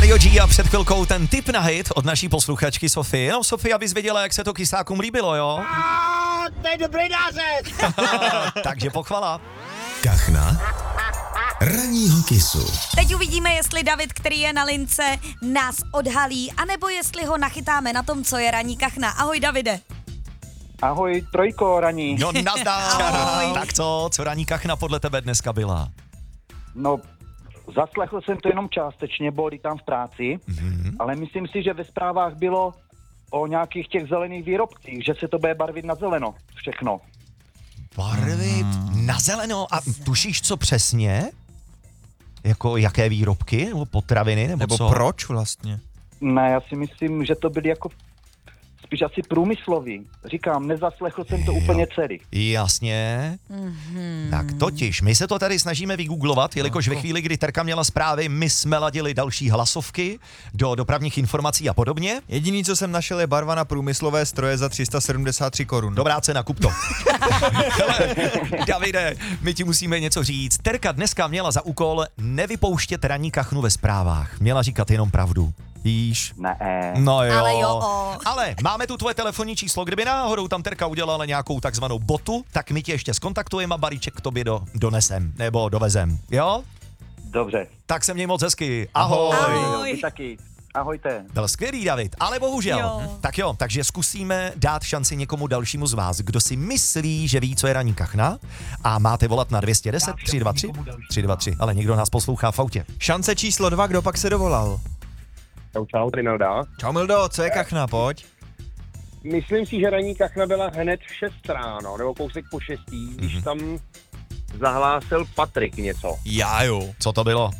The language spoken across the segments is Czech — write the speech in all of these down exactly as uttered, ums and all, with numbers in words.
Radio G a před chvilkou ten tip na hit od naší posluchačky Sofie. No Sofie, abys věděla, jak se to kysákům líbilo, jo? A to je dobrý nářez. Takže pochvala. Kachna ranního kysu. Teď uvidíme, jestli David, který je na lince, nás odhalí, anebo jestli ho nachytáme na tom, co je ranní kachna. Ahoj, Davide. Ahoj, trojko raní. No nazdar. Ahoj. Tak co, co ranní kachna podle tebe dneska byla? No, zaslechl jsem to jenom částečně, byli tam v práci, Mm-hmm. ale myslím si, že ve zprávách bylo o nějakých těch zelených výrobcích, že se to bude barvit na zeleno, všechno. Barvy na zeleno. A tušíš, co přesně? Jako jaké výrobky? Nebo potraviny? Nebo, Nebo co? proč vlastně? Ne, já si myslím, že to byly jako spíš asi průmyslový. Říkám, nezaslechl jsem to Jo. úplně celý. Jasně. Mm-hmm. Tak totiž, my se to tady snažíme vygooglovat, jelikož ve chvíli, kdy Terka měla zprávy, my jsme ladili další hlasovky do dopravních informací a podobně. Jediný, co jsem našel, je barva na průmyslové stroje za tři sta sedmdesát tři korun. Dobrá cena, kup to. Hele, Davide, my ti musíme něco říct. Terka dneska měla za úkol nevypouštět ranní kachnu ve zprávách. Měla říkat jenom pravdu. Víš? Ne. No jo. Ale jo, o. Ale máme tu tvoje telefonní číslo, kdyby náhodou tam Terka udělala nějakou takzvanou botu, tak my tě ještě skontaktujeme a balíček k tobě do, donesem, nebo dovezem, jo? Dobře. Tak se měj moc hezky, ahoj. Ahoj. Jo, vy taky. Ahojte. Byl skvělý, David, ale bohužel. Jo. Tak jo, takže zkusíme dát šanci někomu dalšímu z vás, kdo si myslí, že ví, co je ranní kachna, a máte volat na dvě stě deset tři dva tři tři dva tři, ale někdo nás poslouchá v autě. Šance číslo dva, kdo pak se dovolal? Čau, čau, tady Nelda. Čau Mildo, co je kachna, pojď. Myslím si, že ranní kachna byla hned v šest ráno, nebo kousek po šestý, když Mhm. tam zahlásil Patrik něco. Já jo. Co to bylo?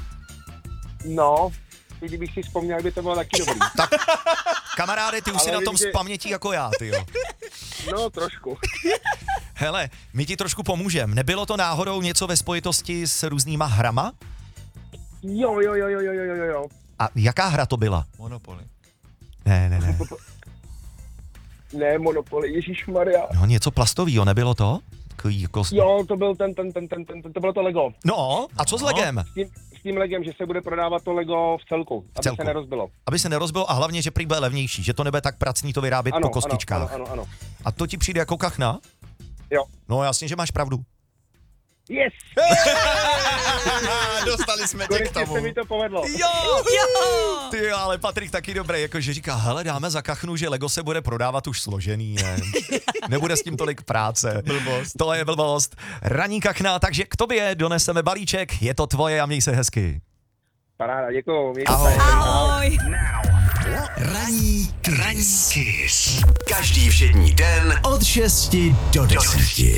No, i kdybych si vzpomněl, by to bylo taky dobrý. Kamaráde, ty už Ale si na vím, tom že- z paměti jako já, ty jo. No, trošku. Hele, my ti trošku pomůžeme. Nebylo to náhodou něco ve spojitosti s různýma hrama? Jo, jo, jo, jo, jo, jo, jo, jo. A jaká hra to byla? Monopoly. Ne, ne, ne. Ne, Monopoly, ježišmarja. No něco plastovýho, nebylo to? Takový jako... Jo, to byl ten, ten, ten, ten, ten, ten to bylo to Lego. No, a co s No. legem? S tím, s tím Legem, že se bude prodávat to Lego v celku, aby celku. se nerozbilo. Aby se nerozbil a hlavně, že prý bude levnější, že to nebude tak pracný to vyrábět Ano, po kostičkách. ano, ano, ano, ano. A to ti přijde jako kachna? Jo. No jasně, že máš pravdu. Yes! Dostali jsme tě k Konečně tomu. se mi to povedlo. Jo, Jo. ty jo, ale Patrik taky dobrý, jakože říká, hele, dáme za kachnu, že Lego se bude prodávat už složený, ne? Nebude s tím tolik práce. Blbost. To je blbost. Ranní kachna, takže k tobě doneseme balíček, je to tvoje a měj se hezky. Paráda, děkuju. mějte Ahoj. se. Ahoj. Ranní kiss. Každý všední den od šesti do deseti.